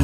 Abend.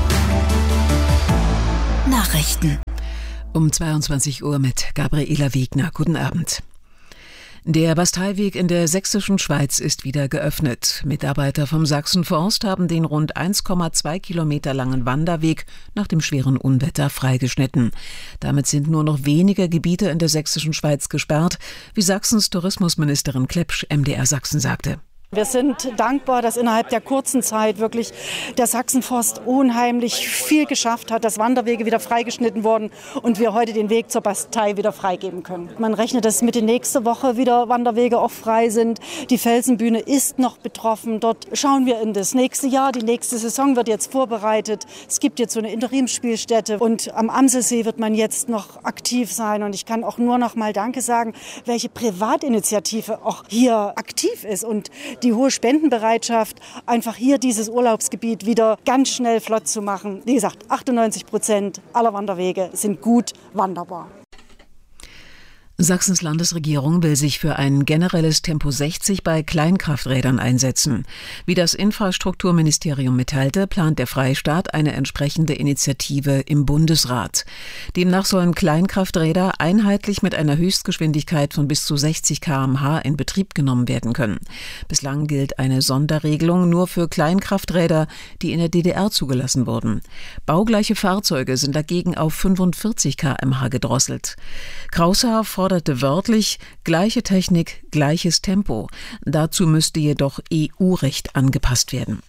Nachrichten. Um 22 Uhr mit Gabriela Wegner. Guten Abend. Der Basteiweg in der sächsischen Schweiz ist wieder geöffnet. Mitarbeiter vom Sachsenforst haben den rund 1,2 Kilometer langen Wanderweg nach dem schweren Unwetter freigeschnitten. Damit sind nur noch wenige Gebiete in der sächsischen Schweiz gesperrt, wie Sachsens Tourismusministerin Klepsch MDR Sachsen sagte. Wir sind dankbar, dass innerhalb der kurzen Zeit wirklich der Sachsenforst unheimlich viel geschafft hat, dass Wanderwege wieder freigeschnitten wurden und wir heute den Weg zur Bastei wieder freigeben können. Man rechnet, dass Mitte nächste Woche wieder Wanderwege auch frei sind. Die Felsenbühne ist noch betroffen. Dort schauen wir in das nächste Jahr. Die nächste Saison wird jetzt vorbereitet. Es gibt jetzt so eine Interimsspielstätte und am Amselsee wird man jetzt noch aktiv sein. Und ich kann auch nur noch mal Danke sagen, welche Privatinitiative auch hier aktiv ist und die hohe Spendenbereitschaft, einfach hier dieses Urlaubsgebiet wieder ganz schnell flott zu machen. Wie gesagt, 98% aller Wanderwege sind gut wanderbar. Sachsens Landesregierung will sich für ein generelles Tempo 60 bei Kleinkrafträdern einsetzen. Wie das Infrastrukturministerium mitteilte, plant der Freistaat eine entsprechende Initiative im Bundesrat. Demnach sollen Kleinkrafträder einheitlich mit einer Höchstgeschwindigkeit von bis zu 60 km/h in Betrieb genommen werden können. Bislang gilt eine Sonderregelung nur für Kleinkrafträder, die in der DDR zugelassen wurden. Baugleiche Fahrzeuge sind dagegen auf 45 km/h gedrosselt. Kraushaar forderte wörtlich gleiche Technik, gleiches Tempo. Dazu müsste jedoch EU-Recht angepasst werden.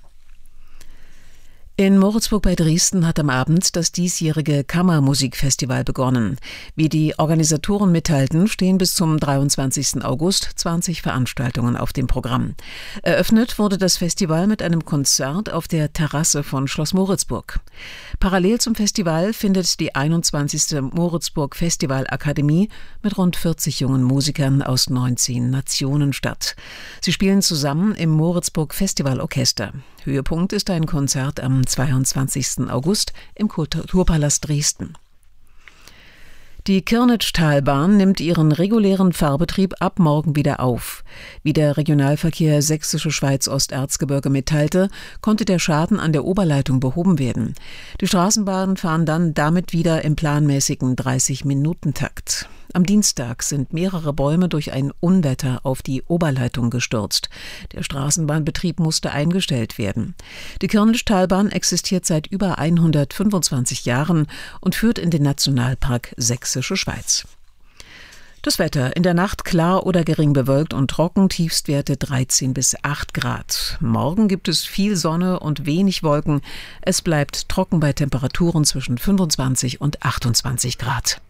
In Moritzburg bei Dresden hat am Abend das diesjährige Kammermusikfestival begonnen. Wie die Organisatoren mitteilten, stehen bis zum 23. August 20 Veranstaltungen auf dem Programm. Eröffnet wurde das Festival mit einem Konzert auf der Terrasse von Schloss Moritzburg. Parallel zum Festival findet die 21. Moritzburg Festivalakademie mit rund 40 jungen Musikern aus 19 Nationen statt. Sie spielen zusammen im Moritzburg Festivalorchester. Höhepunkt ist ein Konzert am 22. August im Kulturpalast Dresden. Die Kirnitschtalbahn nimmt ihren regulären Fahrbetrieb ab morgen wieder auf. Wie der Regionalverkehr Sächsische Schweiz-Osterzgebirge mitteilte, konnte der Schaden an der Oberleitung behoben werden. Die Straßenbahnen fahren dann damit wieder im planmäßigen 30-Minuten-Takt. Am Dienstag sind mehrere Bäume durch ein Unwetter auf die Oberleitung gestürzt. Der Straßenbahnbetrieb musste eingestellt werden. Die Kirnitschtalbahn existiert seit über 125 Jahren und führt in den Nationalpark Sächsische Schweiz. Das Wetter: in der Nacht klar oder gering bewölkt und trocken, Tiefstwerte 13 bis 8 Grad. Morgen gibt es viel Sonne und wenig Wolken. Es bleibt trocken bei Temperaturen zwischen 25 und 28 Grad.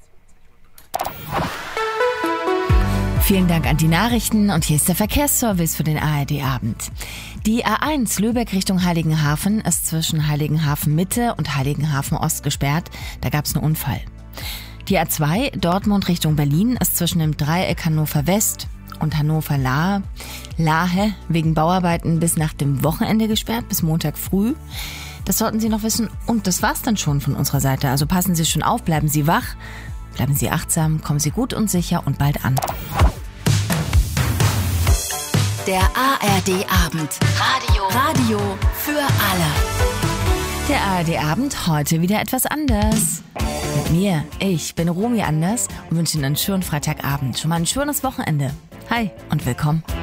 Vielen Dank an die Nachrichten und hier ist der Verkehrsservice für den ARD-Abend. Die A1 Lübeck Richtung Heiligenhafen ist zwischen Heiligenhafen Mitte und Heiligenhafen Ost gesperrt. Da gab es einen Unfall. Die A2 Dortmund Richtung Berlin ist zwischen dem Dreieck Hannover West und Hannover Lahe wegen Bauarbeiten bis nach dem Wochenende gesperrt, bis Montag früh. Das sollten Sie noch wissen und das war's dann schon von unserer Seite. Also passen Sie schon auf, bleiben Sie wach. Bleiben Sie achtsam, kommen Sie gut und sicher und bald an. Der ARD-Abend. Radio für alle. Der ARD-Abend heute wieder etwas anders. Mit mir, ich bin Romy Anders und wünsche Ihnen einen schönen Freitagabend. Schon mal ein schönes Wochenende. Hi und willkommen.